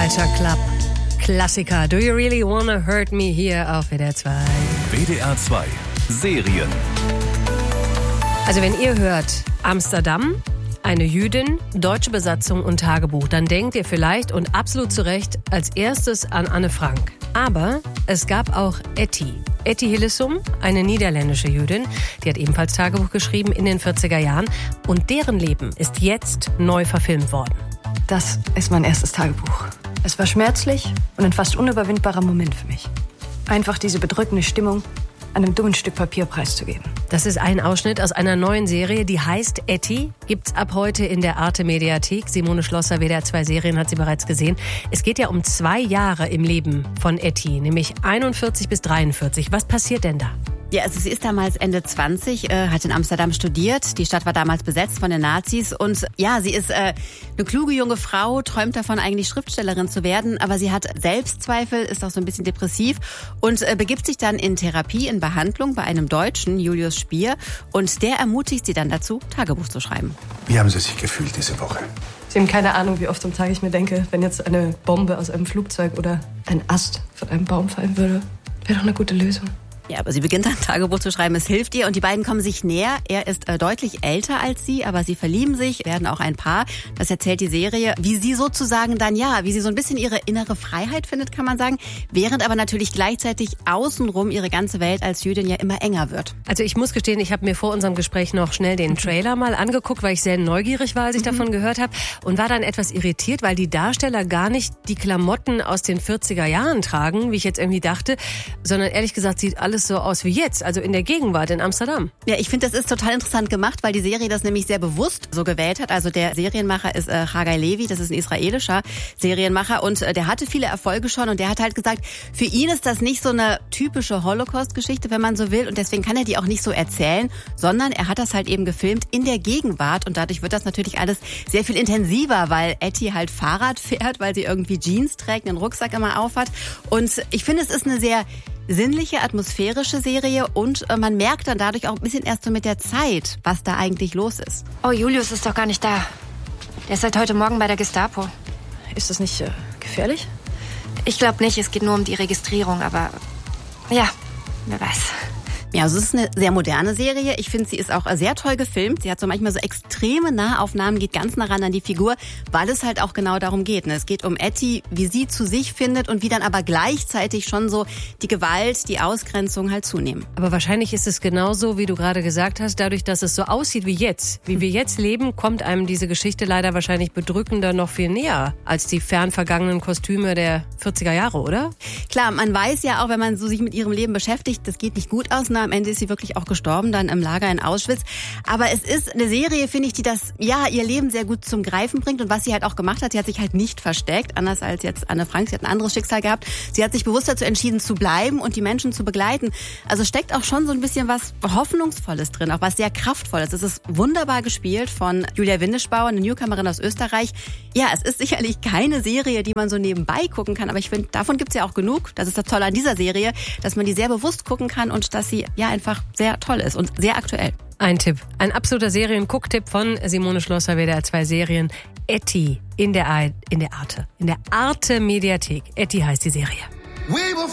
Culture Club. Klassiker. Do you really wanna hurt me hier auf WDR 2? WDR 2 Serien. Also wenn ihr hört Amsterdam, eine Jüdin, deutsche Besatzung und Tagebuch, dann denkt ihr vielleicht und absolut zu Recht als erstes an Anne Frank. Aber es gab auch Etty. Etty Hillesum, eine niederländische Jüdin, die hat ebenfalls Tagebuch geschrieben in den 40er Jahren. Und deren Leben ist jetzt neu verfilmt worden. Das ist mein erstes Tagebuch. Es war schmerzlich und ein fast unüberwindbarer Moment für mich. Einfach diese bedrückende Stimmung an einem dummen Stück Papier preiszugeben. Das ist ein Ausschnitt aus einer neuen Serie, die heißt Etty. Gibt's ab heute in der Arte-Mediathek. Simone Schlosser, WDR 2 Serien, hat sie bereits gesehen. Es geht ja um 2 Jahre im Leben von Etty, nämlich 41 bis 43. Was passiert denn da? Ja, also sie ist damals Ende 20, hat in Amsterdam studiert. Die Stadt war damals besetzt von den Nazis. Und ja, sie ist eine kluge junge Frau, träumt davon, eigentlich Schriftstellerin zu werden. Aber sie hat Selbstzweifel, ist auch so ein bisschen depressiv und begibt sich dann in Therapie, in Behandlung bei einem Deutschen, Julius Spier. Und der ermutigt sie dann dazu, Tagebuch zu schreiben. Wie haben Sie sich gefühlt diese Woche? Sie haben keine Ahnung, wie oft am Tag ich mir denke, wenn jetzt eine Bombe aus einem Flugzeug oder ein Ast von einem Baum fallen würde. Wäre doch eine gute Lösung. Ja, aber sie beginnt dann Tagebuch zu schreiben, es hilft ihr und die beiden kommen sich näher. Er ist deutlich älter als sie, aber sie verlieben sich, werden auch ein Paar. Das erzählt die Serie, wie sie sozusagen dann, wie sie so ein bisschen ihre innere Freiheit findet, kann man sagen, während aber natürlich gleichzeitig außenrum ihre ganze Welt als Jüdin ja immer enger wird. Also ich muss gestehen, ich habe mir vor unserem Gespräch noch schnell den Trailer mal angeguckt, weil ich sehr neugierig war, als ich davon gehört habe und war dann etwas irritiert, weil die Darsteller gar nicht die Klamotten aus den 40er Jahren tragen, wie ich jetzt irgendwie dachte, sondern ehrlich gesagt sieht alles so aus wie jetzt, also in der Gegenwart in Amsterdam. Ja, ich finde, das ist total interessant gemacht, weil die Serie das nämlich sehr bewusst so gewählt hat. Also der Serienmacher ist Haggai Levi, das ist ein israelischer Serienmacher und der hatte viele Erfolge schon und der hat halt gesagt, für ihn ist das nicht so eine typische Holocaust-Geschichte, wenn man so will und deswegen kann er die auch nicht so erzählen, sondern er hat das halt eben gefilmt in der Gegenwart und dadurch wird das natürlich alles sehr viel intensiver, weil Etty halt Fahrrad fährt, weil sie irgendwie Jeans trägt, einen Rucksack immer aufhat und ich finde, es ist eine sehr sinnliche, atmosphärische Serie und man merkt dann dadurch auch ein bisschen erst so mit der Zeit, was da eigentlich los ist. Oh, Julius ist doch gar nicht da. Der ist seit heute Morgen bei der Gestapo. Ist das nicht gefährlich? Ich glaube nicht, es geht nur um die Registrierung, aber ja, wer weiß. Ja, also es ist eine sehr moderne Serie. Ich finde, sie ist auch sehr toll gefilmt. Sie hat so manchmal so extreme Nahaufnahmen, geht ganz nah ran an die Figur, weil es halt auch genau darum geht. Es geht um Etty, wie sie zu sich findet und wie dann aber gleichzeitig schon so die Gewalt, die Ausgrenzung halt zunehmen. Aber wahrscheinlich ist es genauso, wie du gerade gesagt hast, dadurch, dass es so aussieht wie jetzt. Wie wir jetzt leben, kommt einem diese Geschichte leider wahrscheinlich bedrückender noch viel näher als die fern vergangenen Kostüme der 40er Jahre, oder? Klar, man weiß ja auch, wenn man so sich mit ihrem Leben beschäftigt, das geht nicht gut aus. Am Ende ist sie wirklich auch gestorben, dann im Lager in Auschwitz. Aber es ist eine Serie, finde ich, die das, ihr Leben sehr gut zum Greifen bringt. Und was sie halt auch gemacht hat, sie hat sich halt nicht versteckt, anders als jetzt Anne Frank. Sie hat ein anderes Schicksal gehabt. Sie hat sich bewusst dazu entschieden, zu bleiben und die Menschen zu begleiten. Also steckt auch schon so ein bisschen was Hoffnungsvolles drin, auch was sehr Kraftvolles. Es ist wunderbar gespielt von Julia Windischbauer, eine Newcomerin aus Österreich. Ja, es ist sicherlich keine Serie, die man so nebenbei gucken kann, aber ich finde, davon gibt's ja auch genug. Das ist das Tolle an dieser Serie, dass man die sehr bewusst gucken kann und dass sie einfach sehr toll ist und sehr aktuell. Ein Tipp, ein absoluter Serien-Gucktipp von Simone Schlosser, WDR 2 Serien. Etty in der Arte-Mediathek. Etty heißt die Serie.